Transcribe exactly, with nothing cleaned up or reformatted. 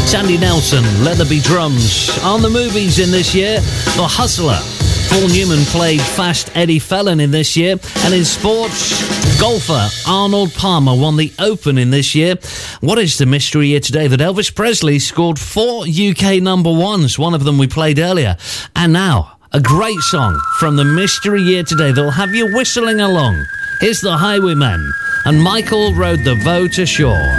Sandy Nelson, Let There Be Drums. On the movies in this year, The Hustler. Paul Newman played Fast Eddie Fallon in this year. And in sports, golfer Arnold Palmer won the Open in this year. What is the mystery here today? That Elvis Presley scored four U K number ones. One of them we played earlier. And now, a great song from the mystery year today that'll have you whistling along. Here's The Highwaymen, and Michael rowed the boat ashore.